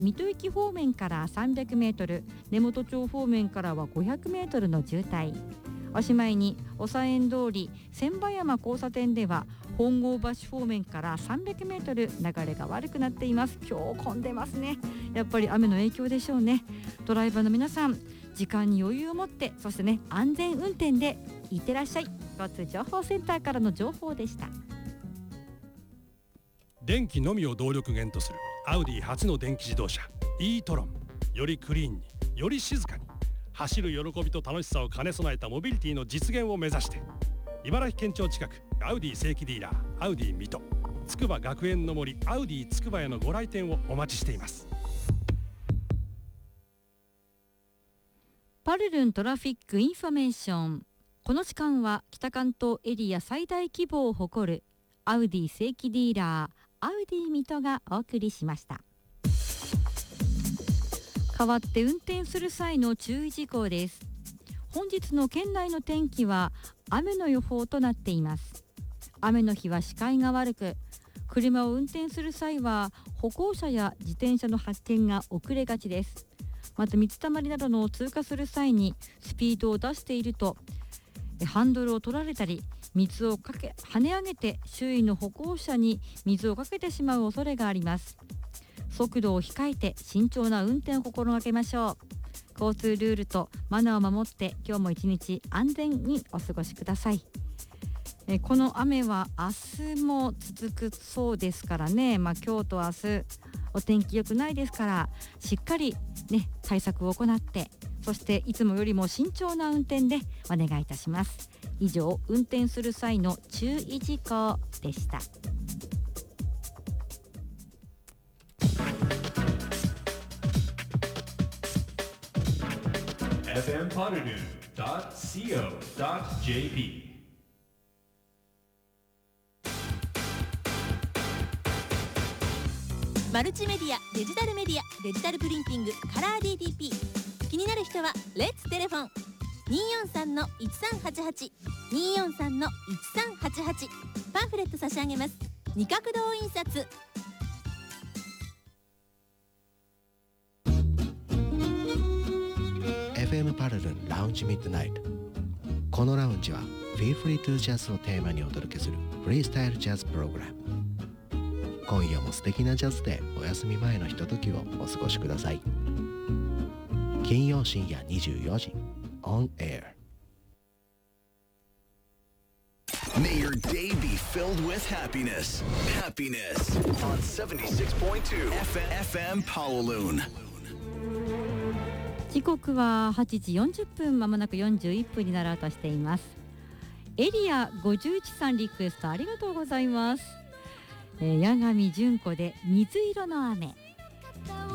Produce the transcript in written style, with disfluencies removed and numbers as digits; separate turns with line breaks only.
水戸駅方面から300メートル、根本町方面からは500メートルの渋滞。おしまいに長園通り千葉山交差点では本郷橋方面から300メートル流れが悪くなっています。今日混んでますね。やっぱり雨の影響でしょうね。ドライバーの皆さん、時間に余裕を持って、そしてね、安全運転でいってらっしゃい。交通情報センターからの情報でした。
電気のみを動力源とするアウディ初の電気自動車 e-tron、 よりクリーンに、より静かに走る喜びと楽しさを兼ね備えたモビリティの実現を目指して、茨城県庁近くアウディ正規ディーラーアウディ水戸、筑波学園の森アウディ筑波へのご来店をお待ちしています。
パルルントラフィックインフォメーション。この時間は北関東エリア最大規模を誇るアウディ正規ディーラーアウディ水戸がお送りしました。代わって運転する際の注意事項です。本日の県内の天気は雨の予報となっています。雨の日は視界が悪く、車を運転する際は歩行者や自転車の発見が遅れがちです。また水たまりなどの通過する際にスピードを出しているとハンドルを取られたり、水を跳ね上げて周囲の歩行者に水をかけてしまう恐れがあります。速度を控えて慎重な運転を心がけましょう。交通ルールとマナーを守って今日も一日安全にお過ごしください。この雨は明日も続くそうですからね、今日と明日お天気良くないですから、しっかりね対策を行って、そしていつもよりも慎重な運転でお願いいたします。以上、運転する際の注意事項でした。
fmpolynews.co.jp
マルチメディア、デジタルメディア、デジタルプリンティング、カラー DTP。 気になる人はレッツテレフォン 243-1388 243-1388。 パンフレット差し上げます。二角堂印刷。
FM パルルンラウンジミッドナイト。このラウンジは Feel Free to Jazz をテーマにお届けするフリースタイルジャズプログラム。今夜も素敵なジャズでお休み前のひとときをお過ごしください。金曜深夜24時 On Air。
May your day be filled with happiness. Happiness on 76.2 FM Kowloon。
時刻は8時40分、まもなく41分になろうとしています。エリア51さんリクエストありがとうございます。八神純子で水色の雨。